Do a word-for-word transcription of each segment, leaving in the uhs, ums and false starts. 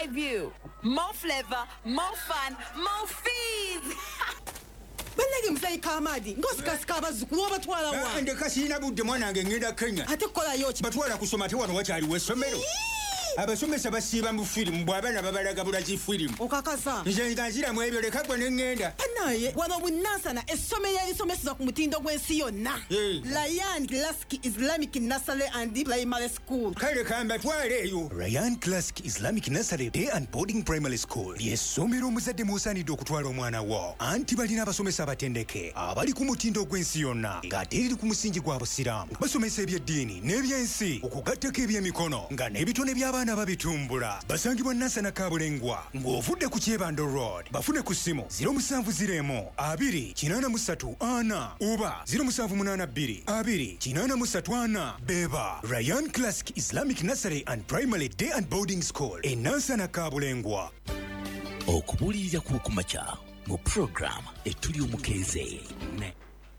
view. More flavor, more fun, more fees. Balagi mzai kamadi ngosi kasikaba zukuwa batwala wa ande kasina budde mwana ngenda Kenya ate kola yochi batwala kusoma te wano wachali wesomero abasomesa basiba mu film bwabana babalaga bulaji film okakasa nje nganjira mu ebyo leka gwe ngenda anaye wano bunasa na esomero yalisomesa ku mutindo gwensi yonna hey. Ryan Classic Islamic Nursery and Primary School kale kamba twale eyo Ryan Classic Islamic Nursery Day and Boarding Primary School yesomero omuzadde musanidde okutwala omwana wo anti balina abasomesa abatendeke abali ku mutindo gwensi yonna ng'atereri ku musingi gwa busiraamu basomesa ebyeddiini n'ebyensi okugattako ebyemikono nga n'ebitone by'abaana babitumbula basangibwa Nansana Kabulengwa ng'ovudde ku Kyebando Road bafune ku ssimu zero seven zero one two eight nine three ana oba zero seven eight two two eight nine three ana beba Ryan Classic Islamic Nursery and Primary Day and Boarding School e Nansana Kabulengwa. Okubulirira ku kumacha mu program etuli omukeze ne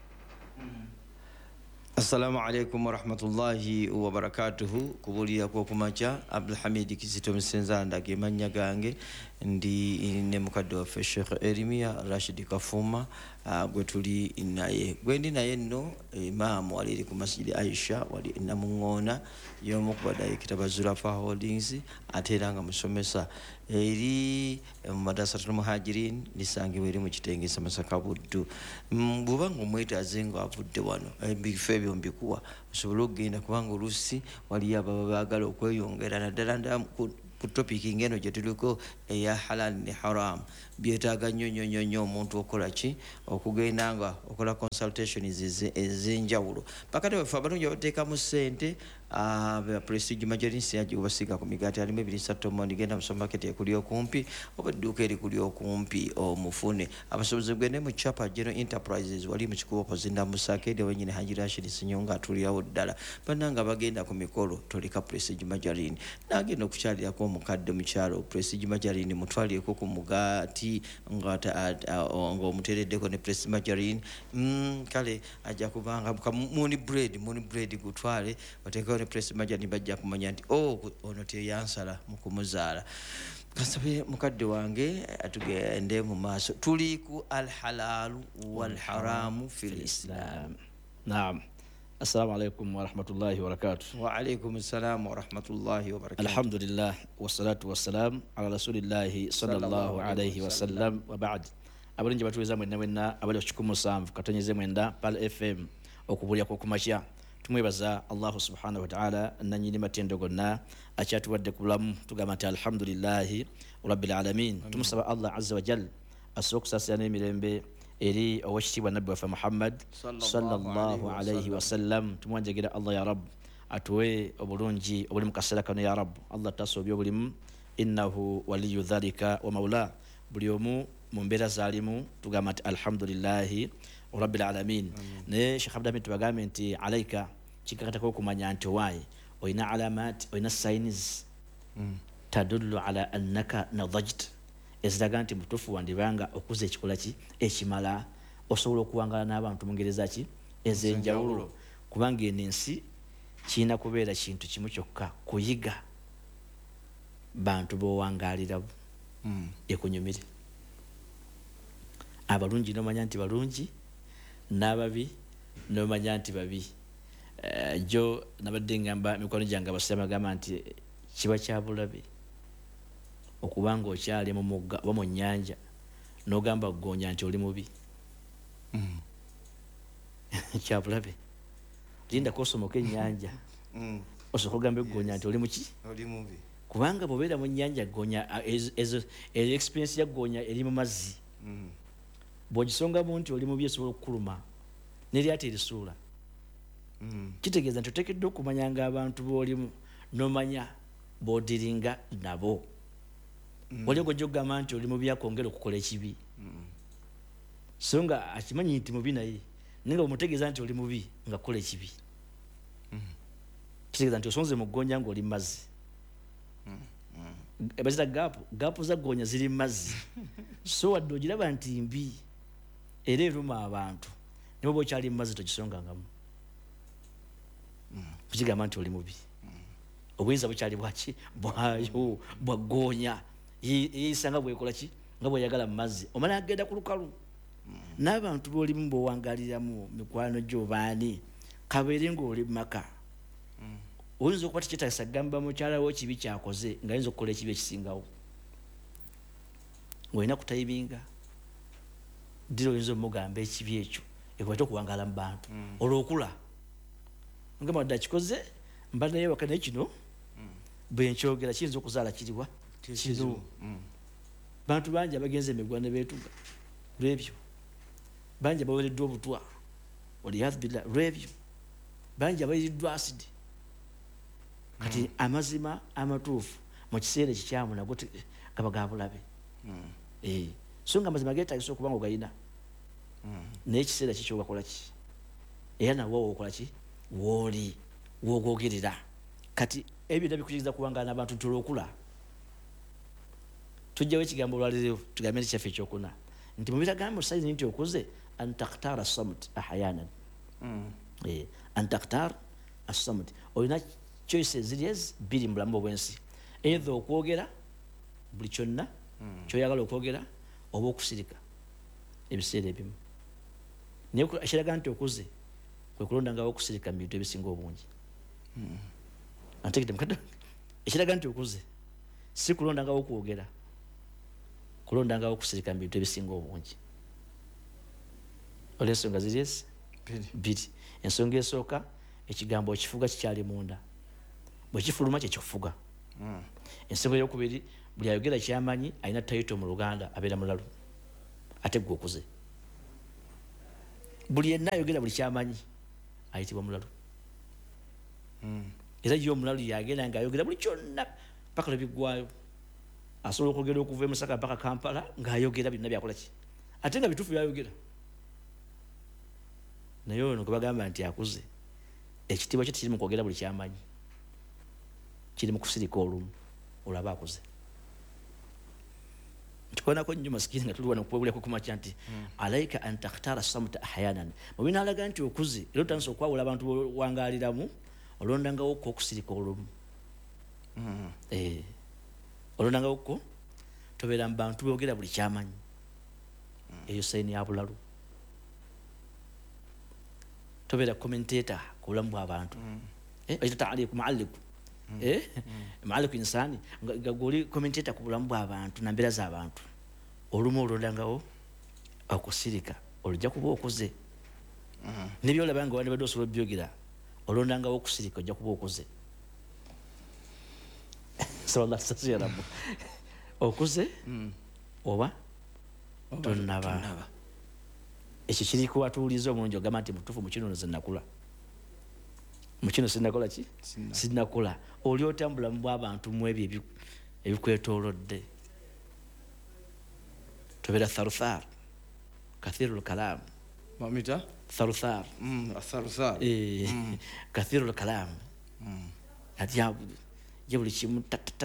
Assalamu alaikum wa rahmatullahi wa barakatuhu. Kubulira kwa kumacha Abdul Hamid Kizito Msenza ndage manya gange ndi ne mukadde wa Sheikh Erimia Rashid Kafuma uh, gwe tuli naye gwendi naye nno imam wali ku Masjid Aisha wali namungona yomu kubadaye kitabazura fa holdings ateranga musomesa eri madrasatul muhajirin nisangi weri mu kitengesa Masaka Buddu mbubango mweta azengo avudde wano bifebyo mbikuwa osobola okugenda kubanga olusi wali ababa bagala okweyongera naddala nda ku topic ngeno gye tuliko eya halal ni haram byetaaga nnyo nnyo nnyo nnyo omuntu okola ki okugenda nga okola consultation ez'enjawulo pakati baffe abalungi abateekamu ssente aba Prestige Majorinsi yaji kubasiga ku migaati alimu ebiri ssatu mondi genda mu supermarket ekuli okumpi oba edduuka erikuli okumpi omufune abasobozi gwende mu Chapa General Enterprises wali mu kikubo pozinda musakede wenyine Haji Rashid Sinyonga atulirawo ddala bannanga bagenda ku mikolo tolika Prestige Majorini nagenda okukyalira ko mukadde mukyalo Prestige Majorini mutwaliyeko ku mugaati ngata ngo omutereddeko ne Prestige Majorini mm, kale ajja kubanga muni bread muni bread gutwale oteka ne Prestige Majorini bajja kumanya nti oh ono te yansala mukumuzaala kasabe mukadde wange atugende mu maaso tuli ku al halal wal haram fil islam. Naam. Assalamu alaikum wa rahmatullahi wa barakatuh. Wa alaikum assalam wa rahmatullahi wa barakatuh. Alhamdulillah wassalatu wassalam ala rasulillahi sallallahu alayhi wa sallam wa ba'd. Abalinje batuweza mwenda mwenda abali okuchukumu samvu katonyeze mwenda pal F M okubulya ko kumacha tumwebaza Allah subhanahu wa ta'ala nanyini matendo gonna achatu wadde kubulamu tugamata alhamdulillah rabbil alamin. Tumusaba Allah azza wa jalla asoksa ne mirembe eri owashitibwa nabbi wa Muhammad sallallahu alayhi wa sallam tumwanjagira Allah ya rab atwe obulungi obuli mukasera kano ya rab Allah tasobyo bulimu innahu waliyu dhalika wa maula buli omu mu mbera zalimu tugamati alhamdulillah rabbil alamin. Ne Sheikh Abdul tubagambe nti alaika kikakata ko kumanya nti wayi oina alamat oina signs mm. tadullu ala annaka nadajt eziraga nti mutufu wandibanga okuza ekikola ki ekimala osobola okuwangala n'abantu mungereza ki ezenjawulo kubanga ensi kina kubeera kintu kimu kyokka kuyiga bantu bowangalira mm. ekunyumire abalungi nomanya nti balungi n'ababi nomanya nti babi uh, jo nabadde ngamba mikwano gyange abasiraamu agamba nti kiba kyabulabe okubanga okyali mu mugga oba mu nnyanja n'ogamba gonya nti oli mubi mm. kyabulabe linda kosomoka ennyanja mm. osobola okugamba gonya nti oli muki oli mubi kubanga bw'obeera mu nnyanja gonya ezo experience ya gonya eri mu mazzi mm. bw'ogisongamu nti oli mubi esobola okukuluma n'eryata erisuula mm. kitegeeza nti oteekeddwa okumanyanga abantu b'olimu n'omanya b'odiringa nabo mm. wali ogojja okugamba nti oli mubi akwongera okukola ekibi mm. so nga akimanyi nti mubi naye naye nga bw'omutegeeza nti oli mubi nga kukola ekibi mm. kitegeeza nti osonze mu ggonya ng'oli mu mazzi mm. mm. bazita gaapu gaapu za ggonya ziri mu mazzi so wadde ogiraba nti mbi era eruma abantu nibo bokyali mu mazzi togisongangamu mm. kukigamba nti oli mubi mm. obuyinza bukyali bwaki bwayo bwaggonya yisanga bwekola ki nga bweyagala mu mazzi omala agenda ku lukalu n'abantu b'olimu bw'owangaliramu mikwano gyo baani kabeere ng'oli mu maka oyinza okuba tekyetagisa kugamba mukyala wo kibi kyakoze ng'ayinza okukola ekibi ekisingawo ng'olina kutayibinga ddira oyinza omugamba ekibi ekyo ekwate okuwangala mu bantu olwokula nga madde akikoze mbadde naye waka naye kino bwe nkyogera kiyinza okuzaala kiriwa kino bantu bangi abagenze emigwa ne beetuga lwebyo bangi abawereddwa obutwa waliyadhu billah lwebyo bangi abayiriddwa asidi kati amazima amatuufu mu kiseera ekikyamu nago gaba ga bulabe so nga amazima geetagisa okuba nga ogayina naye ekiseera kikyo ogakola ki era nawe wokola ki wooli woogogerera kati ebyo byonna bikuyinza kuwangala n'abantu nti olwokula tujjawo ekigambo olwaliro tugambe nti kyaffe ekyokuna nti mubiragamba osayizi nti okuze an takhtaara samt ahyanan an takhtaar assamt olina choices ziriezi bbiri mu bulamu obwensi either okwogera buli kyonna kyoyagala okwogera oba okusirika ebiseera ebimu naye ekiraga nti okuze kwe kulondangawo okusirika mu bintu ebisinga obungi antegedde mukadde ekiraga nti okuze si kulondangawo okwogera kulondangawo okusirika mu bintu ebisinga obungi olwo ensonga ziriezi bbiri ensonga esooka ekigambo ekifuga kikyali munda bwe kifuluma kyekikufuga ensonga eyokubiri buli ayogera kyamanyi alina tayito mu luganda abeera mulalu ate gwe okuze buli yenna ayogera buli kyamanyi ayitibwa mulalu era yo omulalu yagenda ngaayogera buli kyonna paka lwebiggwayo asobola okwogera okuva emusaka mpaka kampala ng'ayogera byonna byakola ki ate nga bituufu byayogera naye ono gwe bagamba nti akuze ekitiibwa kye tekiri mu kwogera buli kyamanyi kiri mu kusirika olumu olaba akuze ntukonako nnyo masikini nga tuli wano kukwebulako kumakya nti alaika an takhtaara samuta ahyanan mubinaalaga nti okuze era otandisa okwawula abantu wangaliramu olondangawo ko okusirika olumu olondangawo ko tobeera mu bantu boogera buli kyamanyi eyo sayini ya bulalu tobeera commentator ku bulamu bw'abantu ayita taaliku mualliku mualliku insani nga goli commentator ku bulamu bw'abantu na mbeera z'abantu olumu olondangawo okusirika olujja kuba okuze nebyolaba nga wandibadde osobola obyogera olondangawo okusirika ojja kuba okuze sallallahu alaihi wasallam okuze oba tonnaba ekyo kiri kuwatuuliza omulungi ogamba nti mutuufu mukino no zenakula mukino sinakola ki sinakula oli otambula mu bw'abantu mu ebyo ebikwetoolodde tobeera tharuthar kathirul kalam mamita tharuthar tharuthar kathirul kalam ati ye buli kimu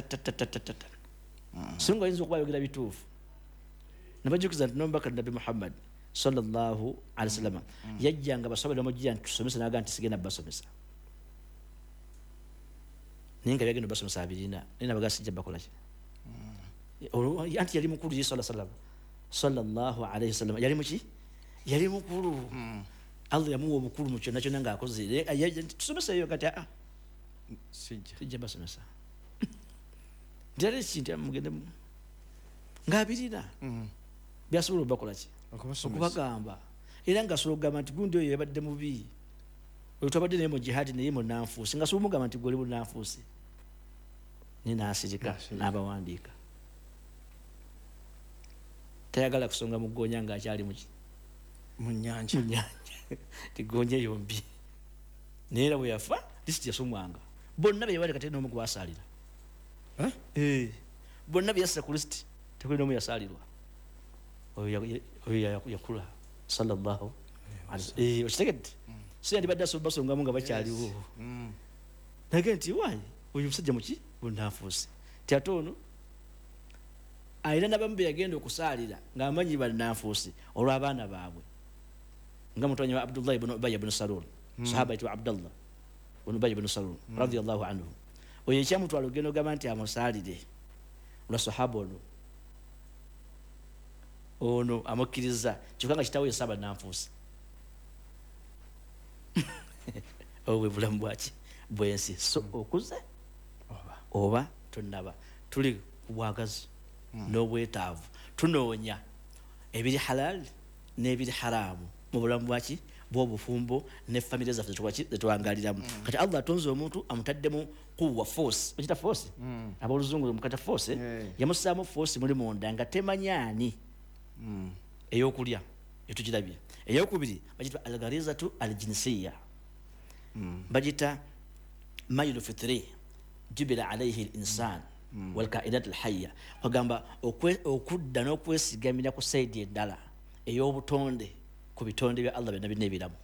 singa oyinza okuba ayogera bituufu nabajukiza nti nombaka nabi muhammad sallallahu alaihi wasallam yajjanga basobole mujja nti tusomesa naga nti sigenda basomesa ninga byagenda basomesa abirina nina bagasi jabba kola ki anti yali mukulu yesu sallallahu sallallahu alaihi wasallam yali muki yali mukulu Allah yamuwa obukulu mu kyonna kyonna ng'akoze tusomesa eyo kati a sijja sijja basomesa ndali kintu mugende ng'abirina byasobola bakola ki okubagamba era nga asobola okugamba nti gundi oyo yabadde mubi oyo twabadde naye mu jihadi naye munanfuusi nga asobola omugamba nti gwoli munanfuusi naye n'asirika n'abawandiika tayagala kusonga mu ggoonya ng'akyali mu nnyanja tigonja yombi naye era bwe yafa lisiti yasomwanga bonna be yabaleka teri n'omu gwasaalira bonna be yassa ku lisiti tekuli n'omu yasaalirwa oyo yakula sallallahu alaihi okitegedde so yandibadde asobola basongamu nga bakyaliwo nage nti waayi oyo musajja muki bunanfuusi ti ate ono ayina nabamu be yagenda okusaalira ng'amanyi bannanfuusi olw'abaana baabwe nga mutonyi wa Abdullah ibn Ubay ibn Salul sahaba yitibwa Abdullah ibn Ubay ibn Salul radiyallahu anhu oyo ekyamutwala ogenda ogamba nti amusaalire lwa sahaba ono ono amukkiriza kyokka nga kitawe esaba nanfuusa obwe bulamu bwaki bwensi so okuze oba tonaba tuli kubwagazi n'obwetaavu tunoonya ebiri halal n'ebiri haramu mu bulamu bwaki bw'obufumbo ne famire zaffe zetwangaliramu kati Allah atonze omuntu amutaddemu kuwa force ekita force aboluzungu mukata force yamusaamu force muli munda nga temanyaani eyokulya etugirabye eyokubiri bagitwa algarizatu aljinsiyya bagita mailu fitri jubila alayhi al-insan wal kainat al-hayya bagamba okudda n'okwesigamira ku saidi eddala ey'obutonde ku bitonde bya Allah byonna byonna ebiramu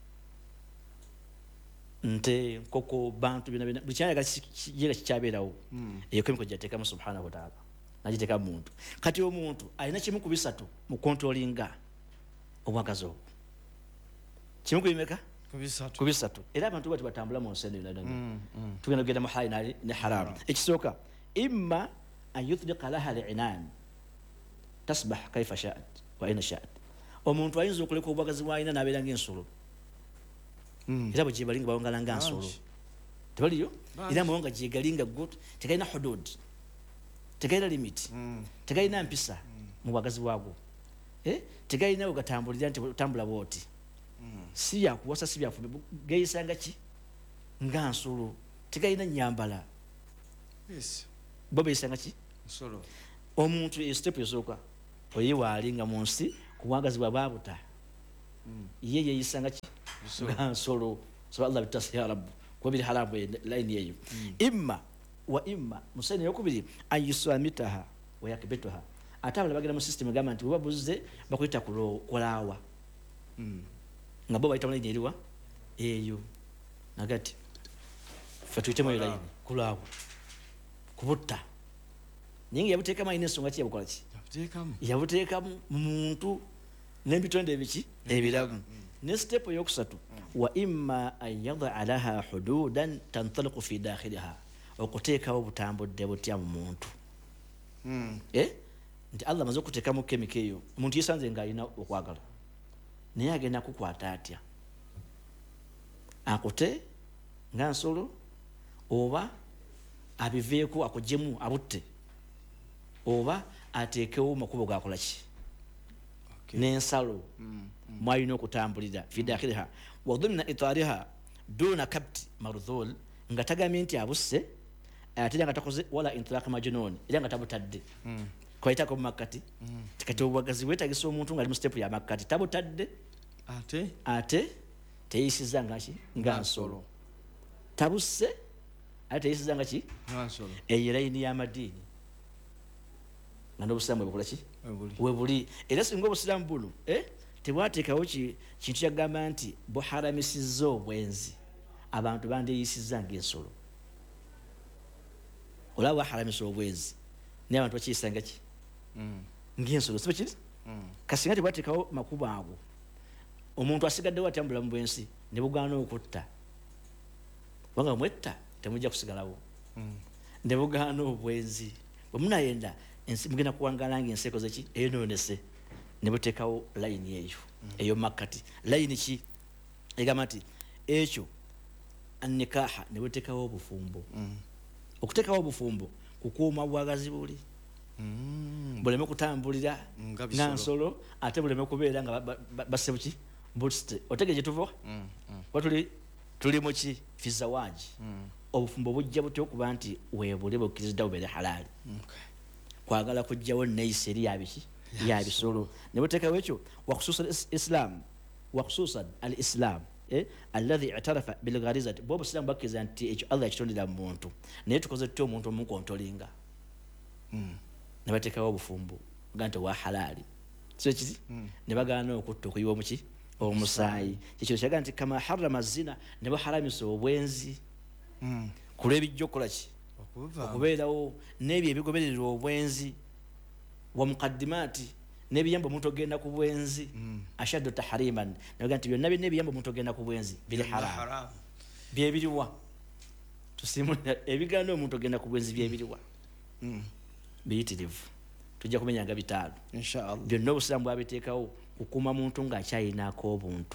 nte nkoko bantu byonna byonna buli kyayaga kigira kikyabeerawo eyo kemiko gyateekamu subhanahu wa ta'ala nagiteeka mu muntu kati omuntu alina kimu ku bisatu mu controllinga obwagazi obwo kimu ku bimeka ku bisatu era abantu bati batambula mu nsi eno tugenda kugenda mu halali ne haramu ekisooka imma an yuthbiqa laha li'inan tasbah kaifa sha'at wa aina sha'at omuntu ayinza okuleka obwagazi bwalina n'abeera ng'ensolo era bwe gyebalinga bawongala nga nsolo tebaliyo era mawonga gyegalinga gut tegalina hudud tegalina limiti tegalina mpisa mu bwagazi bwagwo tegalina wegatambulira nti otambula bwoti si yakuwasa si byafube geyisanga ki nga nsolo tegalina nyambala bo beyisanga ki omuntu step esooka oyiwaalinga mu nsi ku bwagazi bwa babuta ye yeyisanga ki nga nsolo so Allah bitasi ya rabbu kwa bili haramu laini yeyo imma wa imma musene yokubiri ayuswamitaha wa yakbituha atabala bagira mu system gama nti babuze bakwita kulo kolawa nga bo bayita mulini eriwa eyo nagati fatuite mu laini kulawa kubutta nyingi yabuteka mayine songa ki yabukola ki yabutekamu yabutekamu muntu n'ebitonde ebiki ebiramu ne step yokusatu wa imma an yadha laha hududan tantaliqu fi dakhiliha okuteekawo obutambudde butya mu muntu eh nti Allah amaze okuteekamu kemiko eyo omuntu yesanze nga alina okwagala naye agenda kukwata atya akute nga nsolo oba abiveeko akujemu abutte oba ateekewo makubo gakola ki n'ensalo mwalina okutambulira fi dakhiliha wa dhimna itariha duna kabti mardhul nga tagamye nti abusse ate nga takoze wala intilaq majnun era nga tabutadde kwaitako mu makkati tikati obwagazi bwetagisa omuntu nga ali mu step ya makkati tabutadde ate ate teyisiza nga ki nga nsolo tabusse ate teyisiza nga ki nga nsolo eyo layini y'amadiini nga n'obusiramu bwebukola ki webuli era singa obusiramu buno eh tebwateekawo kintu kyagamba nti buharamisiza obwenzi abantu bandeyisiza ng'ensolo olaba bwaharamisa obwenzi naye abantu bakiyisanga ki ng'ensolo sibe kiri kasinga tebwateekawo makubo ago omuntu asigaddewo atambula mu bwensi ne bugaana okutta wanga mwetta temujja kusigalawo ne bugaana obwenzi bwe munayenda ensi mugenda kuwangala ng'ensi ekoze ki eyonoonese ne buteekawo layini eyo eyo makkati layini ki egamba nti ekyo annikaha ne buteekawo obufumbo okuteekawo obufumbo kukuuma bwagazi buli buleme kutambulira nga nsolo ate buleme kubeera nga basse buki buste otege gye tuva watuli tuli mu ki fizawaji obufumbo bujja butya okuba nti weebule bukkiriziddwa bubeere halaali kwagala kujjawo neyisi eri yabiki yabisolo ne buteekawo ekyo wakhususa islam wakhususa al islam eh alladhi i'tarafa bil gharizati bo busiramu bakkiriza nti ekyo Allah yakitondera mu muntu naye tukoze tutya omuntu omukontolinga ne bateekawo obufumbo nga nti wa halaali so kiti ne bagaana okutta okuyiwa muki omusaayi ekyo kyaga nti kama harama zina ne baharamisa obwenzi kulw'ebijja okukola ki okubeerawo n'ebyo ebigobererera obwenzi wa muqaddimaati n'ebiyamba omuntu ogenda ku bwenzi ashaddu tahriman naga nti byonna byonna ebiyamba omuntu ogenda ku bwenzi biri haramu byebiriwa tusimulira ebigaana omuntu ogenda ku bwenzi byebiriwa biyitirivu tujja kumenyanga bitaano inshallah byonna obusiraamu bwabiteekawo kukuuma muntu ng'akyayinaako obuntu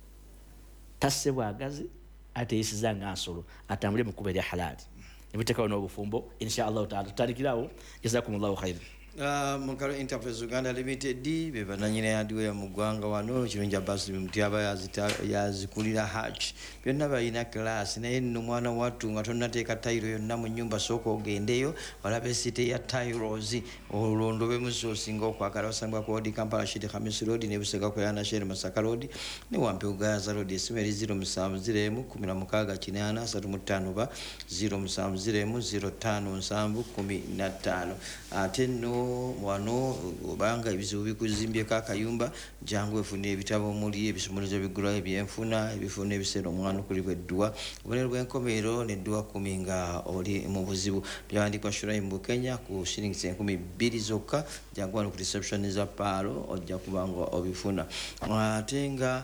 tasse bwagazi ate yisiza nga nsolo atambule mu kkubo erya halaali nebiteekawo n'obufumbo inshallah taala tutandikirawo jazakumullahu khairan. Uh, Mukalo Enterprise Uganda Limited be bananyina yadiwe mu ggwanga wano kirunja basi mutiaba yazita yazikulira hatch byonna bayina class naye nno mwana wattu nga tonnateeka tayiro yonna mu nyumba soko ogendeyo walabe site ya Tyros olondo be musosinga okwagala osangwa ku Odi Kampala Shiti Khamis Road ne Busega ko yana Shere Masaka Road ne Wampe Ugaza Road esimeri zero musanvu zero emu kumi na mukaaga kinaana asatu mu ttaano ba zero musanvu zero emu zero ttaano nsanvu kumi na ttaano ate no wano obanga ebizibu bikuzimbyeko akayumba jangu efune ebitabo omuli ebisumuluzo bigula ebyenfuna ebifuna ebiseera omwana okulibwa eddwa obubonero bw'enkomero n'eddwa kumi nga oli mu buzibu byawandikwa Shuraim Bukenya ku shillings enkumi bbiri zokka jangu wano ku reception za paalo ojja kubanga obifuna ate nga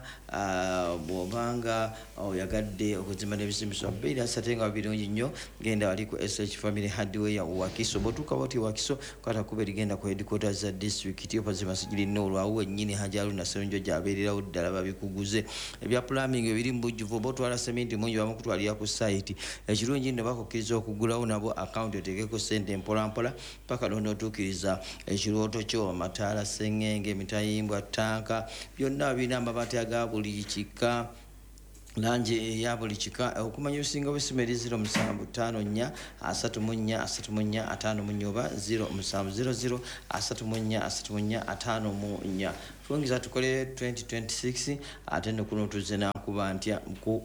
bw'obanga oyagadde okuzimba n'ebizimbiso bbiri asate nga birungi nnyo genda wali ku S H Family Hardware Wakiso bw'otuuka bwoti Wakiso kwata kuba erigenda ku headquarters za district opposite Masigiri North awo ennyini Hajaru na Sseronjo gy'abeererawo ddala babikuguze ebya plumbing ebiri mu bujjuvu oba otwala sementi mungi bamu kutwalira ku site ekirungi nno bakukkiriza okugulawo nabo account oteekeko ssente mpolampola paka n'onootuukiriza ekirooto kyo amataala sengenge emitayimbwa tanka byonna birina amabaati aga buli kika lanji ya buli kika okumanya obusinga bw'essimu zero musanvu ttaano nnya asatu mu nnya asatu mu nnya ataano mu nnya oba zero musanvu zero zero asatu mu nnya asatu mu nnya ataano mu nnya twongeza tukole twenty twenty-six ate nno kuno tuzze nakuba ntya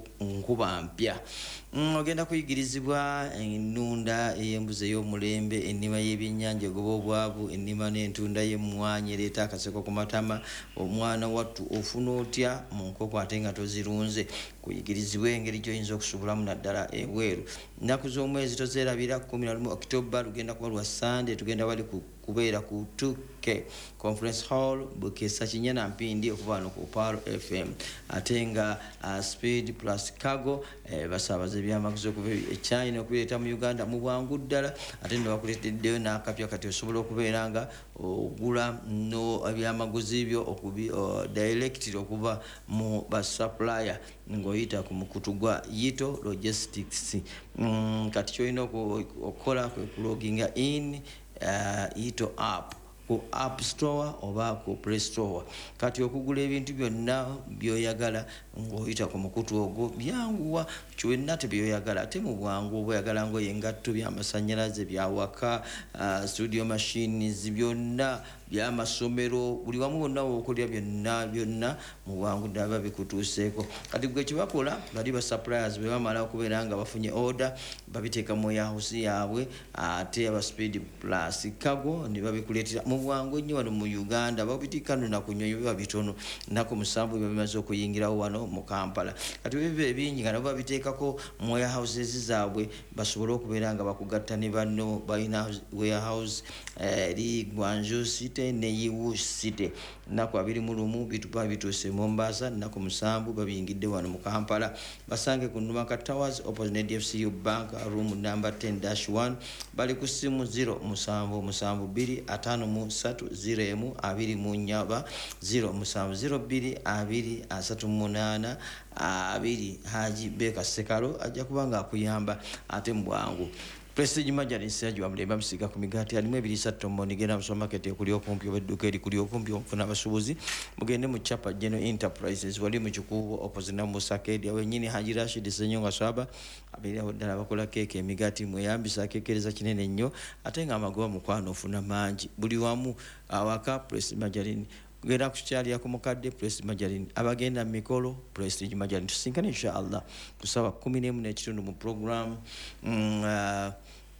nkuba mpya ogenda kuyigirizibwa ennunda ey'embuzi ey'omulembe ennima y'ebyennyanja egoba obwavu ennima n'entunda y'emmwanyi ereeta akaseko ku matama omwana wattu ofuna otya mu nkoko ate nga tozirunze kuyigirizibwa engeri gy'oyinza okusubulamu naddala ebweru nnaku z'omwezi tozeerabira kumi na lumu October lugenda kuba lwa Sunday tugenda wali kubeera ku two K Conference Hall Bukesa Kinyana Mpindi okuva wano ku Paro F M ate nga uh, Speed plus Cargo eh, basaabaze ebyamaguzi okuva e China okubireeta mu Uganda mu bwangu ddala ate nno bakuleeteddeyo n'akapya kati osobola okubeera nga ogula no ebyamaguzi byo okubi uh, directly okuva mu basupplier ng'oyita ku mukutu gwa Yito Logistics mm, kati kyolina okukola kwe kuloginga in uh, Yito app ku App Store oba ku Play Store kati okugula ebintu byonna byoyagala ng'oyita ku mukutu ogwo byanguwa kyonna tebyoyagala ate mu bwangu obweyagala ng'oyengatto by'amasannyalaze byawaka uh, studio machines byonna byamasomero buli wamu bonna okulya byonna byonna mu bwangu ddala babikutuuseeko kati gwe kyebakola bali ba suppliers bwe bamala okubeera nga bafunye order babiteeka mu warehouse yaabwe ate aba Speed plus Cargo ne babikuleetera mu bwangu ennyo wano mu Uganda babitika nno ku nnyonyo biba bitono nako musanvu biba bimaze okuyingirawo wano mu Kampala kati biba ebingi nga nabo babiteekako mu warehouses zaabwe basobole okubeera nga bakugatta ne banno balina warehouse eri Gwanju City ne Yiwu City nako abiri mu lumu bitupa bituuse Mombasa nako musanvu babiyingidde wano mu Kampala basange ku Numaka Towers opposite ne D F C U Bank room number ten dash one bali ku simu zero musanvu musanvu bbiri ataano mu ssatu zero emu abiri mu nnya zero musanvu zero bbiri abiri asatu mu munaana abiri Haji Beka Sekalo ajja kubanga akuyamba ate mu bwangu Prestige Majani Sergio Amlemba msiga ku migati alimu ebiri ssatu mu nigenda mu supermarket ekuli okumpi obedduka eri kuli okumpi okufuna abasuubuzi mugende mu Chapa General Enterprises wali mu kikuubo opposite na Musakedi awe nyini Haji Rashid Senyonga Swaba abiri awo ddala bakola keeke emigati mweyambisa keekereza kinene nnyo ate nga amagoba mukwano ofuna mangi buli wamu awaka Prestige Majani genda kukyali yakumukadde Prestige Majalini abagenda mikolo Prestige Majalini tusinkana inshallah kusaba kumi n'emu n'ekitundu mu program mm, uh,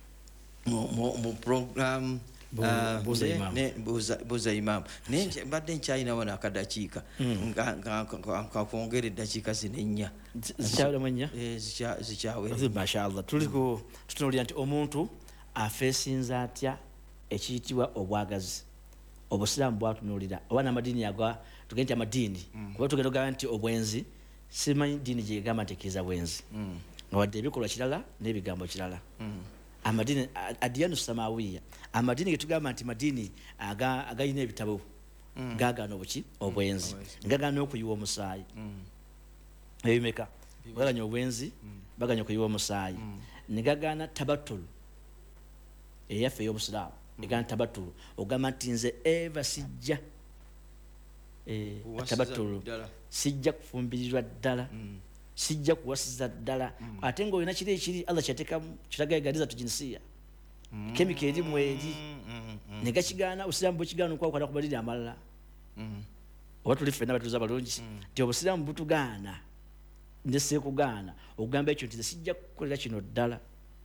mu, mu, mu program uh, buza imam ne buza buza imam ne badde nkyalina wana akadakiika nga nga kakongera eddakiika zinennya zikyawera manya eh zikyawera mashallah tuliko tutunulira nti omuntu afeesinza atya ekiyitibwa obwagazi obusiraamu bwatunulira oba n'amadiini yagwa tugende nti amadiini kuba tugenda ogamba nti obwenzi simanyi diini gyegamba nti ekkiriza bwenzi nga wadde ebikolwa kirala n'ebigambo kirala amadini adiyanu samawiya amadini getugamba nti madini aga agayina ebitabo mm. gagana obuki obwenzi mm. gagana okuyiwa omusaayi mm. ebimeka baganya obwenzi mm. baganya okuyiwa omusaayi mm. nigagana tabatul eyafe y'obusiraamu mm. negana tabatul ogamba nti nze eva sijja eh, tabatul sijja kufumbirirwa ddala mm. sijja kuwasiza ddala mm. ate ng'olina kiri ekiri Allah kyatekamu kitagayagaliza tujinsiya mm. kemika erimu eri mm. mm. ne gakigaana obusiraamu bwekigaana okwakwata ku baliri amalala mm. oba tuli ffenna batuuza abalungi nti mm. obusiraamu butugaana ne seekugaana okugamba ekyo nti sijja kukolera kino ddala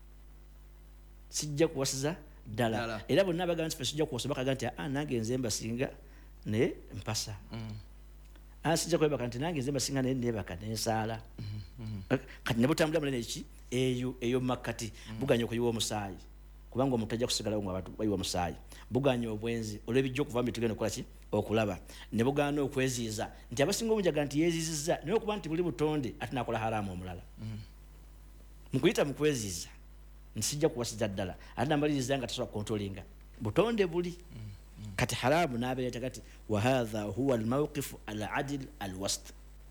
sijja kuwasiza ddala era bonna bagamba nti fe sijja kuwasa bakaga nti ah nange nze mbasinga ne mpasa mm. asijja kwebaka nti nange nze mbasinga ne nebaka nensaala mm -hmm. kati ne butambula mulene eki eyo eyo makati mm. buganya okuyiwa omusaayi kubanga omuntu ajja kusigalawo nga abantu bayiwa omusaayi buganya obwenzi olw'ebijja okuva mu bitugenda okukola ki okulaba ne bugaana okweziiza nti abasinga omunjaga nti yeeziizizza naye okuba nti buli butonde ate nakola haramu omulala mm. mukuyita mu kweziiza nsijja kuwasiza ddala ate namaliriza nga tasobola kontrolinga butonde buli mm. kati haramu nabeeta kati wa hadha huwa almawqif aladil alwast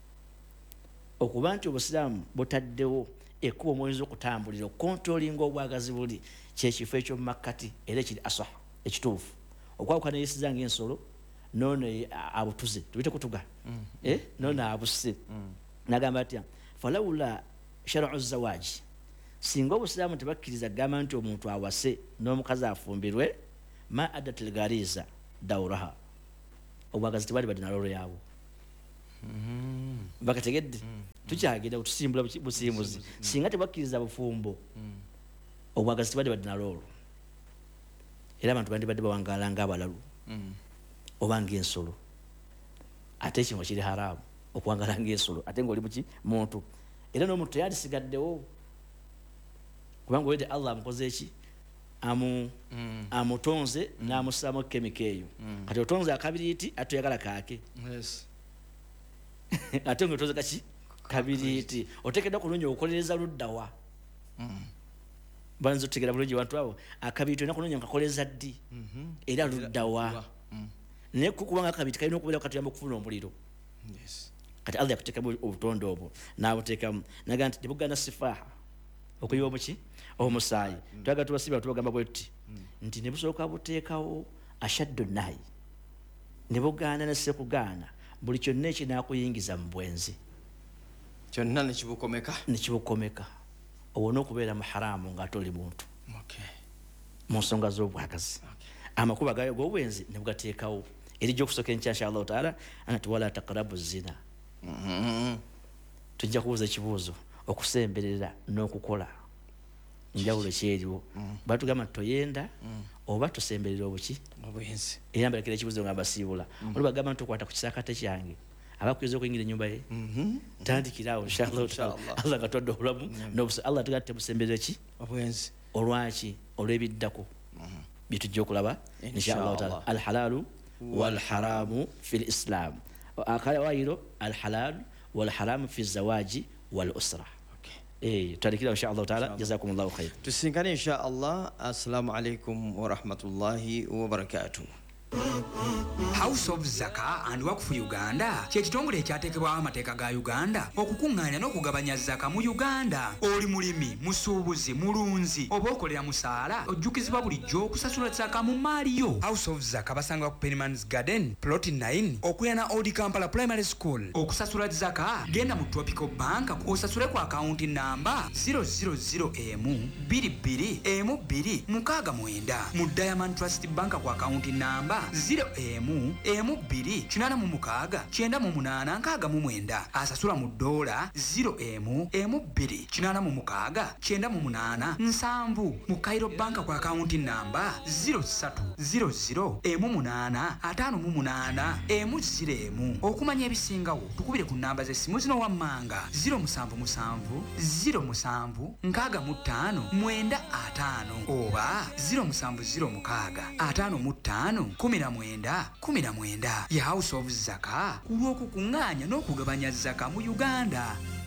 okuba nti obusiraamu butaddewo ekuba omwoyinza okutambulira okontrolinga obwagazi buli kyekifo ekyo mumakkati era ekiri asah ekituufu okwawukana yesiza ng'ensolo noono abutuze tubite kutuga mm. eh? noono abuse mm. nagamba atya falawula shar'u zawaji singa obusiraamu tebakkiriza gamba nti omuntu awase n'omukazi afumbirwe ma adatil gariza dauraha obwagazi tebali badde nalolo yaabo mm. bakategedde mm. tukyagenda kutusimbula busimbuzi mm. singa tebakkiriza bufumbo mm. obwagazi tebali badde nalolo era abantu bandi badde bawangala ng'abalalu mm. oba ng'ensolo ate ekintu kiri haramu okuwangala ng'ensolo ate ng'oli muki muntu era n'omuntu teyandisigaddewo kubanga olwedde Allah amukoze eki amu mm. amutonze mm. n'amusaamu kemika eyo mm. kati otonze akabiriiti atoyagala kaake yes. ate nga otonze kaki kabiriiti oteekeddwa kulungi okukolereza luddawa mm. banza otegera bulungi abantu abo akabiriiti olina kulungi nkakoleza ddi mm -hmm. era luddawa mm. naye kubanga akabiriiti kalina okubeera katuyamba okufuna omuliro yes. kati Allah yakuteekamu obutonde obwo n'abuteekamu naga nti tebugana sifaaha okuyiwa omuki omusaayi mm. twaga tubasiba tubagamba bwetti mm. nti ne busooka buteekawo ashaddu nayi ne bugaana ne sekugaana buli kyonna ekinaakuyingiza mu bwenzi kyonna ne kibukomeka ne kibukomeka owona okubeera mu haramu ng'ate oli muntu okay. mu nsonga z'obwagazi okay. amakuba gayo g'obwenzi ne bugateekawo erijja okusooka enkya insha allahu taala anati wala taqrabu zina mm -hmm. tujja kubuuza ekibuuzo okusemberera n'okukola njawulo kyeriwo mm. batugamba toyenda mm. oba tusemberera obuki obwenzi eyambalekera ekibuuzo nga basiibula mm. oli bagamba nti okwata ku kisakate kyange abakwiza okuyingira ennyumba ye mm -hmm. tandikirawo inshallah Allah katodde obulamu mm. n'obusa Allah tugatte temusemberera ki obwenzi olwaki olw'ebiddako mm -hmm. bitujja okulaba inshallah taala alhalalu walharamu fi lislam akawayiro alhalal walharamu fi zawaji wal usra eh tuandikira insha Allah taala jazakumullahu khair tusingane insha Allah assalamu alaykum wa rahmatullahi wa barakatuh House of Zaka and Waqfu Uganda kyekitongole ekyateekebwawo amateeka ga Uganda okukuŋŋaanya n'okugabanya zaka mu Uganda. Oli mulimi, musuubuzi, mulunzi oba okolera musaala ojjukizibwa bulijjo okusasula zaka mu maali yo. House of Zaka basanga ku Pennyman's Garden plot nine okulana Old Kampala Primary School. Okusasula zaka genda mu Tropical Bank osasule ku akaunti namba zero zero zero M bbiri bbiri M bbiri mukaaga mwenda mu Diamond Trust Bank ku akaunti namba zero M M bbiri kinaana mu mukaaga kyenda mu munaana nkaaga mu mwenda asasula mu dola zero M M bbiri kinaana mu mukaaga kyenda mu munaana nsanvu mu Cairo Bank ku akaunti namba zero three zero zero M munaana ataano mu munaana M zero M. Okumanya ebisingawo tukubire ku namba z'essimu zino wammanga zero musanvu musanvu zero musanvu nkaaga mu ttaano mwenda ataano oba zero musanvu zero mukaaga ataano mu ttaano kumi na mwenda kumi na mwenda ya House of Zaka kulw'okukuŋŋaanya n'okugabanya zaka mu Uganda.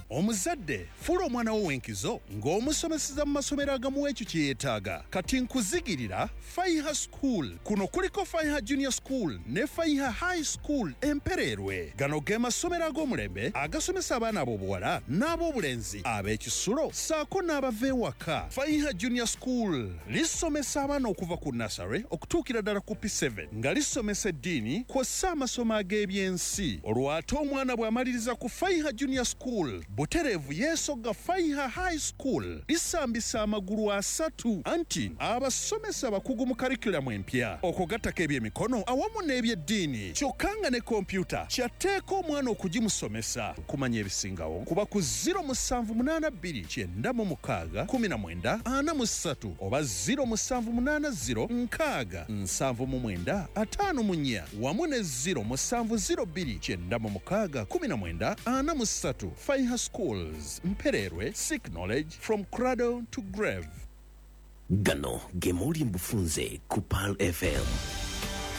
omuzadde fuula omwana wo wenkizo ng'omusomeseza mu masomero agamuwa ekyo kye yeetaaga. Kati nkuzigirira Faiha School. Kuno kuliko Faiha Junior School ne Faiha High School Empererwe. Gano ge masomero ag'omulembe agasomesa abaana ab'obuwala n'ab'obulenzi ab'ekisulo ssaako n'abava ewaka. Faiha Junior School lisomesa abaana okuva ku nursery okutuukira ddala ku P seven nga lisomesa eddiini kw'ossa amasomo ag'ebyensi. Olwo ate omwana bw'amaliriza ku Faiha Junior School butereevu yeesogga Faiha High School lisambisa amagulu asatu anti abasomesa bakugu mu karikulamu empya okugattako ebyemikono awamu n'ebyeddiini kyokka nga ne kompyuta kyatteeka omwana okugimusomesa. Kumanya ebisingawo kuba ku zero musanvu munaana bbiri kyenda mu mukaaga kumi na mwenda ana mu ssatu oba zero musanvu munaana zero nkaaga nsanvu mu mwenda ataano mu nnya wamu ne zero musanvu zero bbiri kyenda mu mukaaga kumi na mwenda ana mu ssatu. Faiha Schools Mpererwe, seek knowledge from cradle to grave. Gano ge muli mbufunze ku P A L F M.